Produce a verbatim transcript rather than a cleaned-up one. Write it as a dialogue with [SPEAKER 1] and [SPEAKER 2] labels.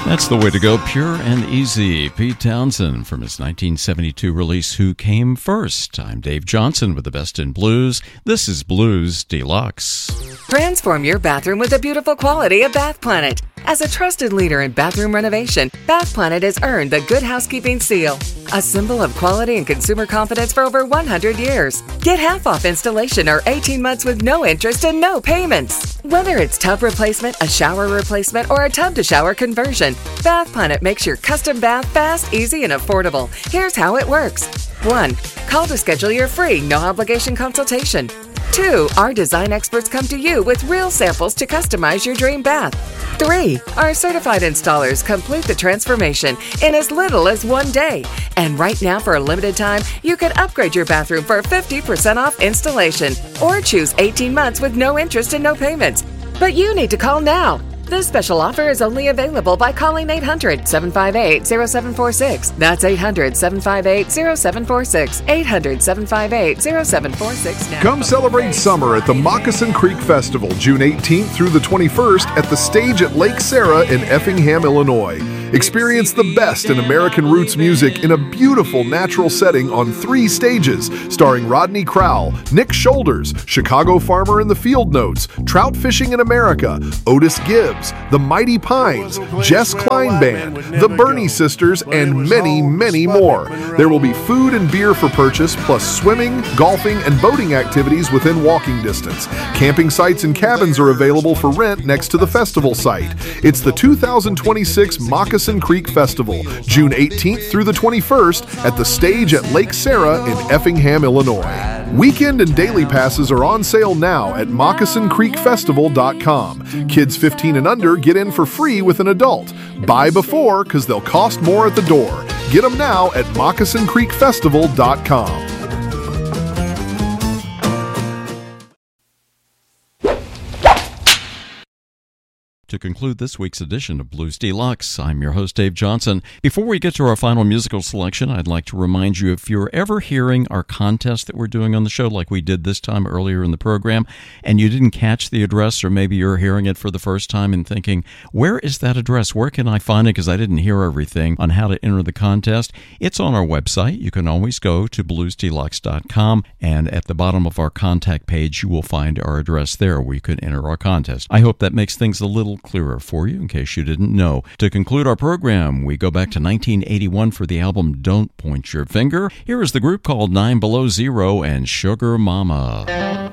[SPEAKER 1] That's the way to go, pure and easy. Pete Townsend from his nineteen seventy-two release, Who Came First? I'm Dave Johnson with the best in blues. This is Blues Deluxe.
[SPEAKER 2] Transform your bathroom with the beautiful quality of Bath Planet. As a trusted leader in bathroom renovation, Bath Planet has earned the Good Housekeeping seal, a symbol of quality and consumer confidence for over one hundred years. Get half off installation or eighteen months with no interest and no payments. Whether it's tub replacement, a shower replacement, or a tub-to-shower conversion, Bath Planet makes your custom bath fast, easy, and affordable. Here's how it works. one. Call to schedule your free, no-obligation consultation. two. Our design experts come to you with real samples to customize your dream bath. three. Our certified installers complete the transformation in as little as one day. And right now, for a limited time, you can upgrade your bathroom for fifty percent off installation or choose eighteen months with no interest and no payments. But you need to call now. This special offer is only available by calling eight hundred, seven five eight, zero seven four six. That's eight hundred, seven five eight, zero seven four six. eight hundred, seven five eight, zero seven four six now.
[SPEAKER 3] Come celebrate summer at the Moccasin Creek Festival, June eighteenth through the twenty-first at the stage at Lake Sarah in Effingham, Illinois. Experience the best in American roots music in a beautiful natural setting on three stages, starring Rodney Crowell, Nick Shoulders, Chicago Farmer and the Field Notes, Trout Fishing in America, Otis Gibbs, The Mighty Pines, Jess Klein Band, The Bernie Sisters, and many, many more. There will be food and beer for purchase, plus swimming, golfing, and boating activities within walking distance. Camping sites and cabins are available for rent next to the festival site. It's the two thousand twenty-six Moccasin Creek Festival, June eighteenth through the twenty-first at the stage at Lake Sarah in Effingham, Illinois. Weekend and daily passes are on sale now at moccasin creek festival dot com. Kids fifteen and under get in for free with an adult. Buy before, because they'll cost more at the door. Get them now at moccasin creek festival dot com.
[SPEAKER 1] To conclude this week's edition of Blues Deluxe, I'm your host, Dave Johnson. Before we get to our final musical selection, I'd like to remind you, if you're ever hearing our contest that we're doing on the show like we did this time earlier in the program, and you didn't catch the address, or maybe you're hearing it for the first time and thinking, where is that address? Where can I find it? Because I didn't hear everything on how to enter the contest. It's on our website. You can always go to blues deluxe dot com, and at the bottom of our contact page, you will find our address there where you can enter our contest. I hope that makes things a little clearer for you in case you didn't know. To conclude our program, we go back to nineteen eighty-one for the album Don't Point Your Finger. Here is the group called Nine Below Zero and Sugar Mama.